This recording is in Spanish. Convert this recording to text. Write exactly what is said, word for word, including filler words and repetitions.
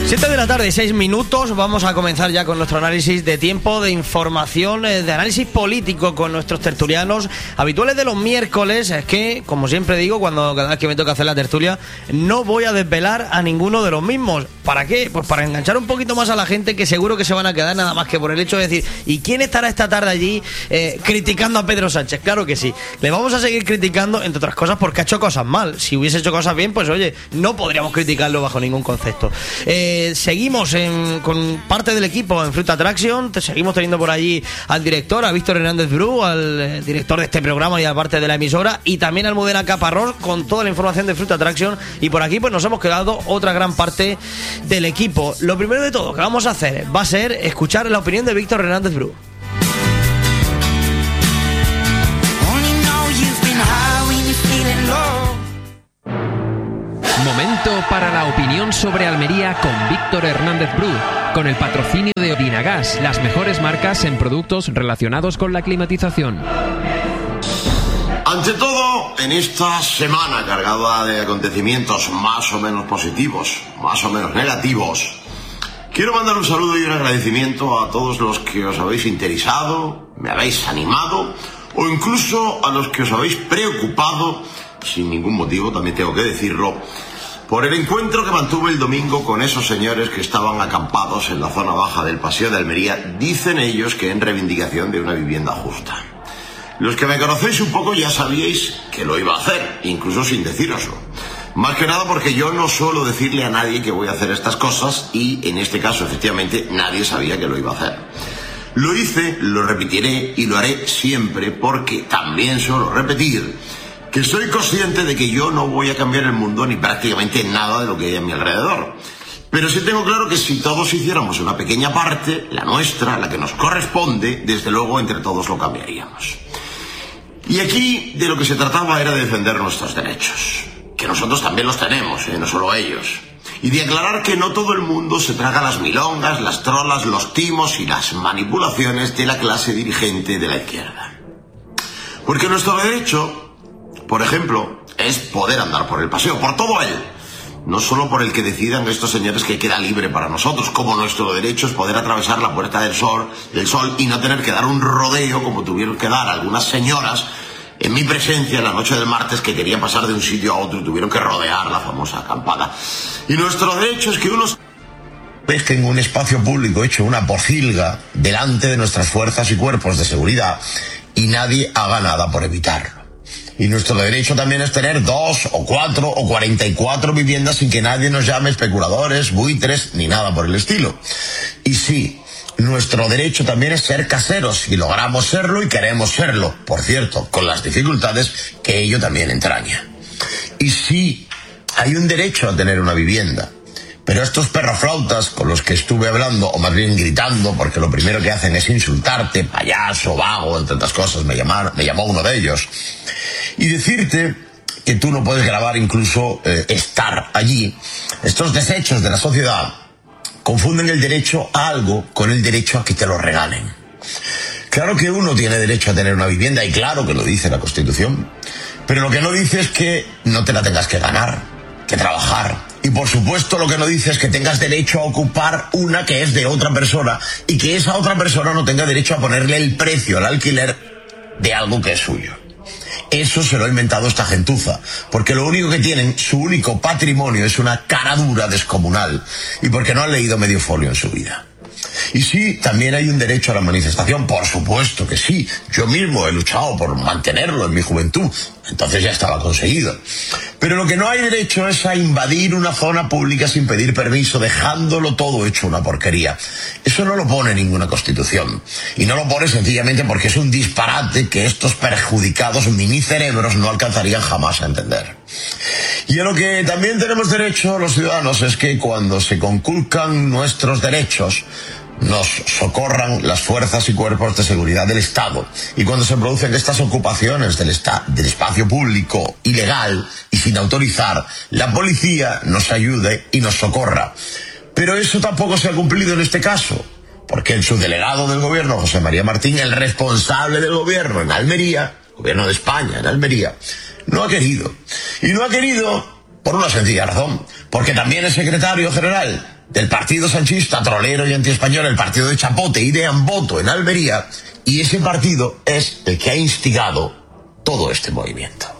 siete de la tarde, seis minutos. Vamos a comenzar ya con nuestro análisis de tiempo, de información, de análisis político con nuestros tertulianos habituales de los miércoles. Es que, como siempre digo, cuando cada vez que me toca hacer la tertulia, no voy a desvelar a ninguno de los mismos. ¿Para qué? Pues para enganchar un poquito más a la gente, que seguro que se van a quedar nada más que por el hecho de decir, ¿y quién estará esta tarde allí eh, criticando a Pedro Sánchez? Claro que sí. Le vamos a seguir criticando, entre otras cosas, porque ha hecho cosas mal. Si hubiese hecho cosas bien, pues oye, no podríamos criticarlo bajo ningún concepto. Eh, seguimos en, con parte del equipo en Fruit Attraction. Te seguimos teniendo por allí al director, a Víctor Hernández Bru, al eh, director de este programa y aparte de la emisora, y también al Mudena Caparrós con toda la información de Fruit Attraction. Y por aquí pues nos hemos quedado otra gran parte del equipo. Lo primero de todo que vamos a hacer va a ser escuchar la opinión de Víctor Hernández Bru. Momento para la opinión sobre Almería con Víctor Hernández Bru, con el patrocinio de Odinagas, las mejores marcas en productos relacionados con la climatización. Ante todo, en esta semana cargada de acontecimientos más o menos positivos, más o menos negativos, quiero mandar un saludo y un agradecimiento a todos los que os habéis interesado, me habéis animado, o incluso a los que os habéis preocupado, sin ningún motivo, también tengo que decirlo, por el encuentro que mantuve el domingo con esos señores que estaban acampados en la zona baja del Paseo de Almería, dicen ellos que en reivindicación de una vivienda justa. Los que me conocéis un poco ya sabíais que lo iba a hacer, incluso sin decíroslo. Más que nada porque yo no suelo decirle a nadie que voy a hacer estas cosas y en este caso efectivamente nadie sabía que lo iba a hacer. Lo hice, lo repetiré y lo haré siempre porque también suelo repetir que soy consciente de que yo no voy a cambiar el mundo ni prácticamente nada de lo que hay a mi alrededor. Pero sí tengo claro que si todos hiciéramos una pequeña parte, la nuestra, la que nos corresponde, desde luego entre todos lo cambiaríamos. Y aquí de lo que se trataba era de defender nuestros derechos, que nosotros también los tenemos, ¿eh? No solo ellos. Y de aclarar que no todo el mundo se traga las milongas, las trolas, los timos y las manipulaciones de la clase dirigente de la izquierda. Porque nuestro derecho, por ejemplo, es poder andar por el paseo, por todo él. No solo por el que decidan estos señores que queda libre para nosotros, como nuestro derecho es poder atravesar la Puerta del Sol, del Sol y no tener que dar un rodeo como tuvieron que dar algunas señoras en mi presencia la noche del martes que querían pasar de un sitio a otro y tuvieron que rodear la famosa acampada. Y nuestro derecho es que unos pesquen un espacio público hecho una pocilga delante de nuestras fuerzas y cuerpos de seguridad y nadie haga nada por evitarlo. Y nuestro derecho también es tener dos o cuatro o cuarenta y cuatro viviendas sin que nadie nos llame especuladores, buitres, ni nada por el estilo. Y sí, nuestro derecho también es ser caseros, si logramos serlo y queremos serlo, por cierto, con las dificultades que ello también entraña. Y sí, hay un derecho a tener una vivienda. Pero estos perroflautas con los que estuve hablando, o más bien gritando, porque lo primero que hacen es insultarte, payaso, vago, entre otras cosas, me, llamaron, me llamó uno de ellos, y decirte que tú no puedes grabar incluso eh, estar allí. Estos desechos de la sociedad confunden el derecho a algo con el derecho a que te lo regalen. Claro que uno tiene derecho a tener una vivienda, y claro que lo dice la Constitución, pero lo que no dice es que no te la tengas que ganar, que trabajar. Y por supuesto lo que no dice es que tengas derecho a ocupar una que es de otra persona y que esa otra persona no tenga derecho a ponerle el precio al alquiler de algo que es suyo. Eso se lo ha inventado esta gentuza, porque lo único que tienen, su único patrimonio, es una cara dura descomunal y porque no han leído medio folio en su vida. Y sí, también hay un derecho a la manifestación, por supuesto que sí. Yo mismo he luchado por mantenerlo en mi juventud, entonces ya estaba conseguido. Pero lo que no hay derecho es a invadir una zona pública sin pedir permiso, dejándolo todo hecho una porquería. Eso no lo pone ninguna constitución. Y no lo pone sencillamente porque es un disparate que estos perjudicados minicerebros no alcanzarían jamás a entender. Y a lo que también tenemos derecho los ciudadanos es que cuando se conculcan nuestros derechos, nos socorran las fuerzas y cuerpos de seguridad del Estado. Y cuando se producen estas ocupaciones del, del espacio público ilegal y sin autorizar, la policía nos ayude y nos socorra. Pero eso tampoco se ha cumplido en este caso, porque el subdelegado del gobierno, José María Martín, el responsable del gobierno en Almería, gobierno de España en Almería, no ha querido. Y no ha querido por una sencilla razón, porque también es secretario general del partido sanchista, trolero y antiespañol, el partido de Chapote y de Amboto en Almería, y ese partido es el que ha instigado todo este movimiento.